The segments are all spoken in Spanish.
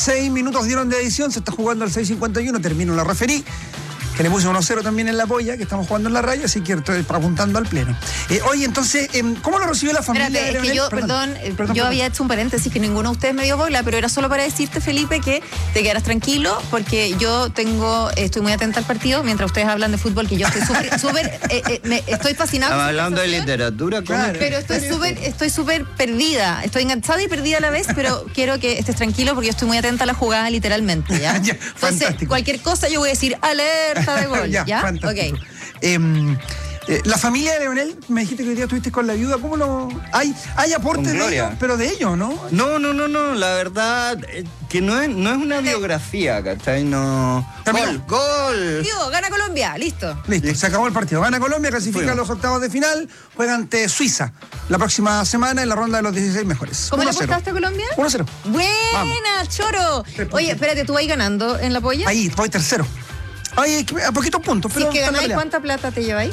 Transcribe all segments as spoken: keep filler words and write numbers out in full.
Seis minutos dieron de adición, se está jugando al seis cincuenta y uno, termino la referí, que le puse uno cero también en la polla, que estamos jugando en la raya, así que estoy apuntando al pleno. Eh, oye, entonces, eh, ¿cómo lo recibió la familia? Espérate, de es que yo, perdón, perdón, perdón yo perdón. había hecho un paréntesis que ninguno de ustedes me dio bola, pero era solo para decirte, Felipe, que te quedaras tranquilo, porque yo tengo, estoy muy atenta al partido, mientras ustedes hablan de fútbol, que yo estoy súper, súper, eh, eh, me, estoy fascinada. Estamos hablando de literatura, claro, pero estoy súper, estoy súper perdida, estoy enganchada y perdida a la vez, pero quiero que estés tranquilo, porque yo estoy muy atenta a la jugada, literalmente, ¿ya? ya, Entonces, fantástico. Cualquier cosa yo voy a decir, alerta de gol, ¿ya? ¿ya? Fantástico. Ok. Eh, eh, la familia de Leonel, me dijiste que hoy día estuviste con la viuda, ¿cómo lo...? Hay, hay aportes de ellos, pero de ellos, ¿no? No, no, no, no, la verdad eh, que no es, no es una biografía, ¿cachai? No... ¡Gol! ¡Gol! Tío, gana Colombia, listo. Listo, se acabó el partido. Gana Colombia, clasifica Fuimos. a los octavos de final, juega ante Suiza la próxima semana en la ronda de los dieciséis mejores. ¿Cómo le apostaste a Colombia? uno a cero. Buena, Vamos. Choro. Oye, espérate, ¿tú vas ganando en la polla? Ahí, voy tercero. Ay, a poquitos puntos, pero... Si es que ganáis, ¿cuánta plata te lleváis?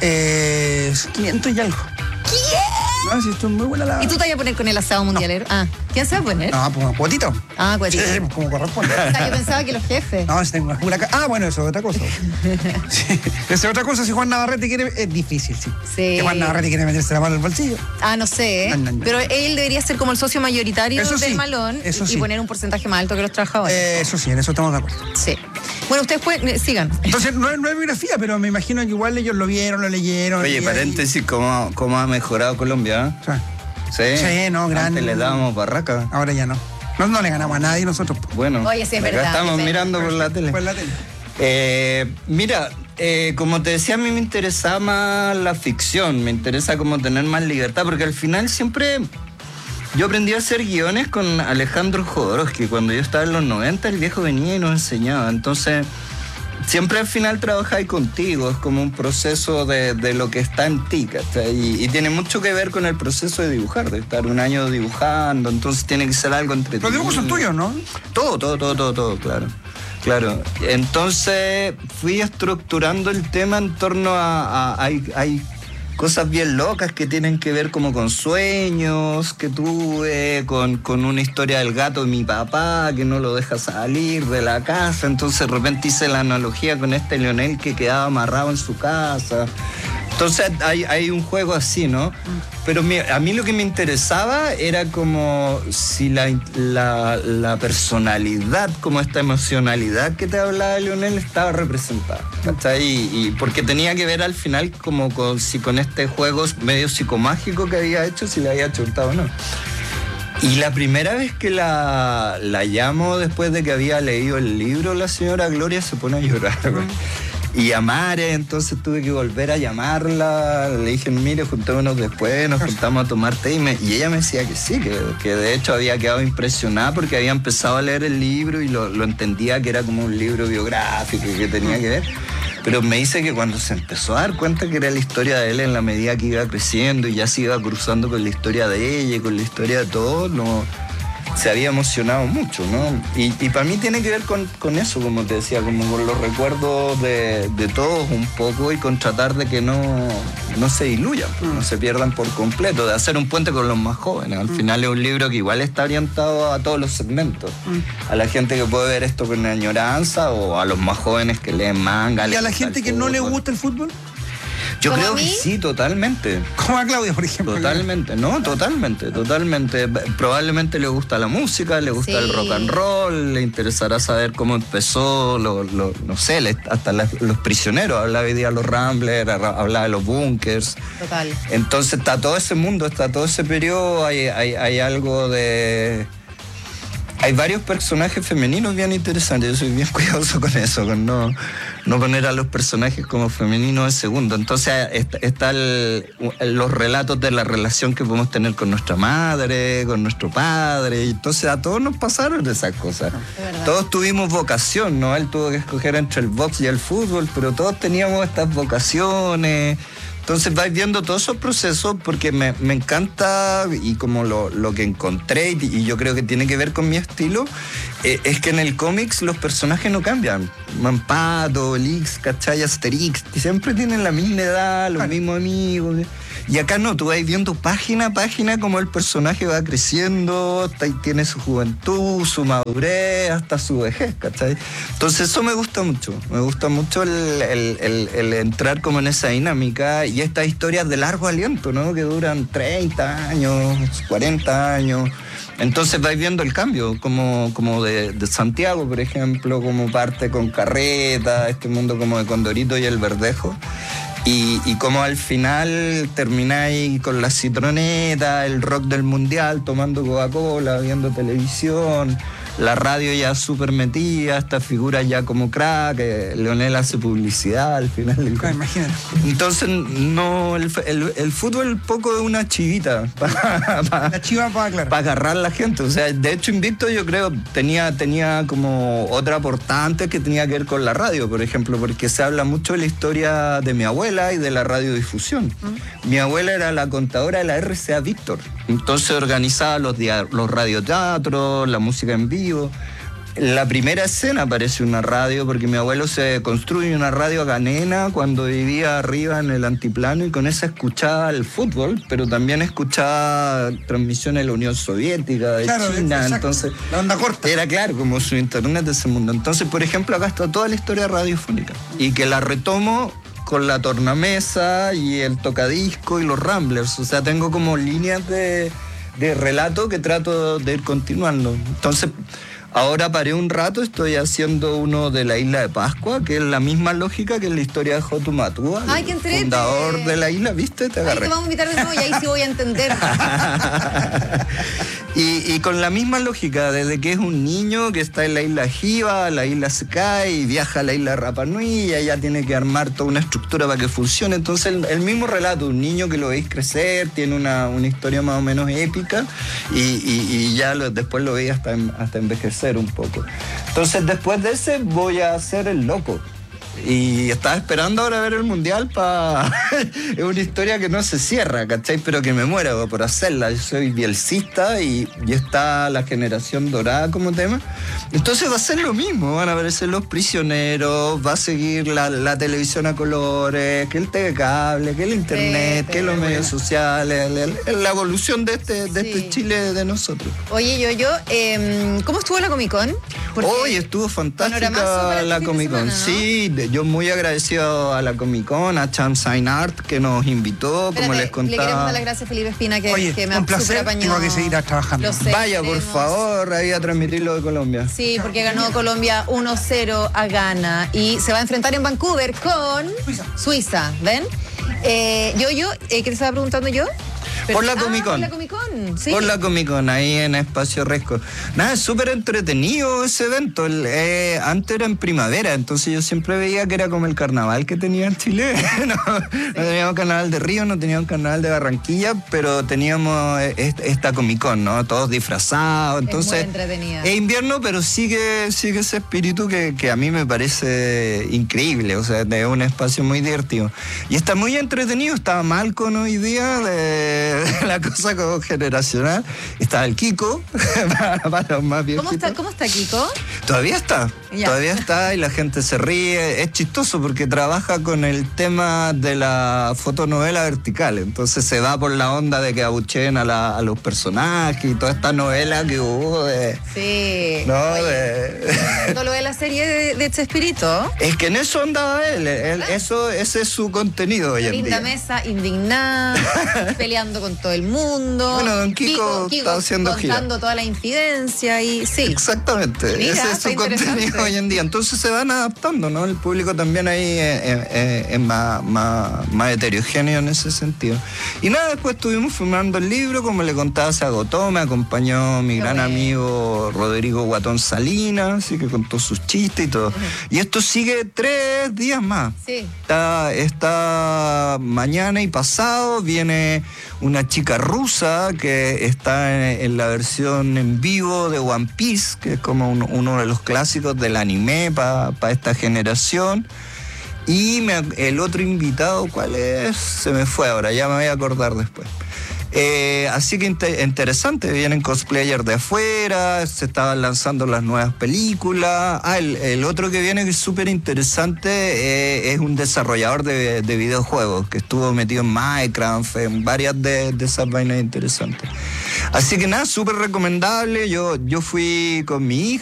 Eh, quinientos y algo. ¿Qué? No, si esto es muy buena la... ¿Y tú te vas a poner con el asado mundialero? No. Ah, ¿quién se va a poner? No, pues un cuotito. Ah, cuotito. Sí, pues como corresponde. O sea, yo pensaba que los jefes. No, si tengo una jula acá. Ah, bueno, eso es otra cosa. Sí, esa es otra cosa. Si Juan Navarrete quiere... Es difícil, sí. Sí. Que Juan Navarrete quiere meterse la mano en el bolsillo. Ah, no sé, ¿eh? No, no, no. Pero él debería ser como el socio mayoritario eso del sí, malón eso y, sí. y poner un porcentaje más alto que los trabajadores. Eh, eso sí, en eso estamos de acuerdo. Sí. Bueno, ustedes pueden... Sigan. Entonces, no es, no es biografía, pero me imagino que igual ellos lo vieron, lo leyeron. Oye, paréntesis, ahí... ¿cómo, ¿cómo ha mejorado Colombia? Sí. Sí, sí no, grande. Antes le dábamos barraca. Ahora ya no. No, no le ganamos a nadie nosotros. Bueno, oye, sí, es acá verdad, estamos es mirando verdad. por la tele. Por la tele. Eh, mira, eh, como te decía, a mí me interesa más la ficción, me interesa como tener más libertad, porque al final siempre... Yo aprendí a hacer guiones con Alejandro Jodorowsky. Cuando yo estaba en los noventa, el viejo venía y nos enseñaba. Entonces... Siempre al final trabajáis contigo, es como un proceso de, de lo que está en ti, ¿cachai? Y, y tiene mucho que ver con el proceso de dibujar, de estar un año dibujando, entonces tiene que ser algo entretenido. Los dibujos son tuyos, ¿no? Todo, todo, todo, todo, todo, claro. Claro, entonces fui estructurando el tema en torno a... a hay, hay cosas bien locas que tienen que ver como con sueños que tuve, con, con una historia del gato de mi papá que no lo deja salir de la casa. Entonces de repente hice la analogía con este Leonel que quedaba amarrado en su casa. Entonces hay, hay un juego así, ¿no? Pero mi, a mí lo que me interesaba era como si la, la, la personalidad, como esta emocionalidad que te hablaba Leonel estaba representada, ¿cachai? Y, y porque tenía que ver al final como con, si con este juego medio psicomágico que había hecho, si le había chutado o no. Y la primera vez que la, la llamo después de que había leído el libro, la señora Gloria se pone a llorar, güey. Y a Mare, entonces tuve que volver a llamarla, le dije, mire, juntémonos después, nos juntamos a tomar té, y, me, y ella me decía que sí, que, que de hecho había quedado impresionada porque había empezado a leer el libro y lo, lo entendía que era como un libro biográfico y que tenía que ver. Pero me dice que cuando se empezó a dar cuenta que era la historia de él en la medida que iba creciendo y ya se iba cruzando con la historia de ella y con la historia de todos, no... se había emocionado mucho, ¿no? Y, y para mí tiene que ver con, con eso, como te decía, como con los recuerdos de, de todos un poco y con tratar de que no, no se diluyan, mm. no se pierdan por completo, de hacer un puente con los más jóvenes. Al mm. final es un libro que igual está orientado a todos los segmentos, mm. a la gente que puede ver esto con añoranza o a los más jóvenes que leen manga. ¿Y a la gente que no le gusta el fútbol? Yo creo que sí, totalmente. Como a Claudia, por ejemplo. Totalmente, no, totalmente, totalmente. Probablemente le gusta la música, le gusta sí. el rock and roll, le interesará saber cómo empezó, lo, lo, no sé, hasta la, los prisioneros. Hablaba hoy día de los Ramblers, hablaba de los bunkers. Total. Entonces está todo ese mundo, está todo ese periodo, hay, hay, hay algo de... Hay varios personajes femeninos bien interesantes. Yo soy bien cuidadoso con eso, con no, no poner a los personajes como femeninos en segundo. Entonces están está el, los relatos de la relación que podemos tener con nuestra madre, con nuestro padre. Y entonces a todos nos pasaron esas cosas. Todos tuvimos vocación, ¿no? Él tuvo que escoger entre el box y el fútbol, pero todos teníamos estas vocaciones. Entonces vais viendo todos esos procesos porque me, me encanta y como lo, lo que encontré y, y yo creo que tiene que ver con mi estilo, eh, es que en el cómics los personajes no cambian. Mampato, Lix, ¿cachai? Asterix, siempre tienen la misma edad, los mismos amigos. Y acá no, tú vas viendo página a página como el personaje va creciendo, tiene su juventud, su madurez, hasta su vejez, ¿cachai? Entonces eso me gusta mucho, me gusta mucho el, el, el, el entrar como en esa dinámica y estas historias de largo aliento, ¿no? Que duran treinta años, cuarenta años. Entonces vais viendo el cambio, como, como de, de Santiago, por ejemplo, como parte con Carreta, este mundo como de Condorito y El Verdejo. Y, y como al final termináis con la citroneta, el rock del mundial, tomando Coca-Cola, viendo televisión, la radio ya súper metida, estas figuras ya como crack, eh, Leonel hace publicidad al final. Del... Ah, imagínate. Entonces, no, el, el, el fútbol poco es una chivita para pa, la chiva para claro. pa agarrar a la gente. O sea, de hecho, Invicto yo creo tenía, tenía como otra aportante que tenía que ver con la radio, por ejemplo, porque se habla mucho de la historia de mi abuela y de la radiodifusión. ¿Mm? Mi abuela era la contadora de la R C A Víctor. Entonces organizaba los, los radioteatros, la música en vivo. En la primera escena aparece una radio, porque mi abuelo se construye una radio acá nena cuando vivía arriba en el antiplano y con esa escuchaba el fútbol, pero también escuchaba transmisiones de la Unión Soviética, de claro, China. Exacto. Entonces la onda corta. Era claro, como su internet de ese mundo. Entonces, por ejemplo, acá está toda la historia radiofónica y que la retomo con la tornamesa y el tocadisco y los ramblers. O sea, tengo como líneas de, de relato que trato de ir continuando. Entonces, ahora paré un rato, estoy haciendo uno de la isla de Pascua, que es la misma lógica que en la historia de Jotu Matúa, Ay, el fundador de la isla, ¿viste? Te agarré. Ay, te vamos a invitar de nuevo y ahí sí voy a entender. y, y con la misma lógica, desde que es un niño que está en la isla Jiva, la isla se cae y viaja a la isla Rapa Nui y ya tiene que armar toda una estructura para que funcione. Entonces el, el mismo relato, un niño que lo veis crecer, tiene una, una historia más o menos épica y, y, y ya lo, después lo veis hasta, hasta envejecer un poco. Entonces después de ese voy a hacer El Loco. Y estaba esperando ahora ver el mundial para... es una historia que no se cierra, ¿cachai? Pero que me muero por hacerla. Yo soy bielcista y, y está la generación dorada como tema. Entonces va a ser lo mismo. Van a aparecer Los Prisioneros, va a seguir la, la televisión a colores, que el T V cable, que el internet, sí, que los medios sociales, la, la evolución de este, de sí. este Chile de nosotros. Oye, yo, yo, eh, ¿cómo estuvo la Comic Con? Hoy estuvo fantástica la Comic Con, semana, ¿no? Sí. Yo muy agradecido a la Comic Con, a Champ Sign Art que nos invitó, Espérate, como les contaba. Le queremos dar las gracias a Felipe Espina que, Oye, que me un placer, apañó. tengo que seguir trabajando. Sé, Vaya, por queremos. favor, ahí a transmitirlo de Colombia. Sí, porque ganó Colombia uno cero a Ghana y se va a enfrentar en Vancouver con Suiza. Suiza, ¿ven? Eh, yo, yo, eh, ¿qué te estaba preguntando yo? Pero, por la Comic Con. Ah, por la Comic Con, sí. Por la Comic Con, ahí en Espacio Resco. Nada, es súper entretenido ese evento. El, eh, antes era en primavera, entonces yo siempre veía que era como el carnaval que tenía en Chile. no, sí. no teníamos carnaval de Río, no teníamos carnaval de Barranquilla, pero teníamos esta Comic Con, ¿no? Todos disfrazados. Entonces, es muy entretenida. Es invierno, pero sigue, sigue ese espíritu que, que a mí me parece increíble. O sea, es un espacio muy divertido. Y está muy entretenido. Estaba Malcolm hoy día de la cosa como generacional. Estaba el Kiko para, para los más viejitos. ¿Cómo está, ¿Cómo está Kiko? Todavía está, ya. todavía está y la gente se ríe. Es chistoso porque trabaja con el tema de la fotonovela vertical, entonces se va por la onda de que abucheen a, la, a los personajes y toda esta novela que hubo de... Sí. ¿no? Oye, de... todo lo de la serie de, de Chespirito. Es que en eso andaba él, él ah. eso, ese es su contenido hoy en Linda día. Mesa, indignada, peleando con todo el mundo. Bueno, don Kiko, Kiko, Kiko está haciendo contando gira. toda la infidencia y sí. Exactamente, Mira, ese es su contenido hoy en día. Entonces se van adaptando, ¿no? El público también ahí es, es, es más, más, más heterogéneo en ese sentido. Y nada, después estuvimos filmando el libro, como le contaba, se agotó, me acompañó mi Qué gran bueno. amigo Rodrigo Guatón Salinas, así que contó sus chistes y todo. Uh-huh. Y esto sigue tres días más. Sí. Está, está mañana y pasado, viene una chica rusa que está en, en la versión en vivo de One Piece, que es como un, uno de los clásicos del anime para pa esta generación. Y me, el otro invitado, ¿cuál es? Se me fue ahora, ya me voy a acordar después. Eh, así que inter- interesante, vienen cosplayers de afuera, se estaban lanzando las nuevas películas. Ah, el, el otro que viene que es súper interesante eh, es un desarrollador de, de videojuegos que estuvo metido en Minecraft, en varias de, de esas vainas interesantes. Así que nada, súper recomendable. Yo, yo fui con mi hija.